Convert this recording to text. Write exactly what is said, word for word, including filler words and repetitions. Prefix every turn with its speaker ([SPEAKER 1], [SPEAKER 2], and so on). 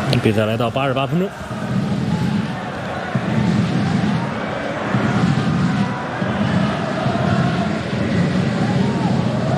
[SPEAKER 1] 比赛来到八十八分钟，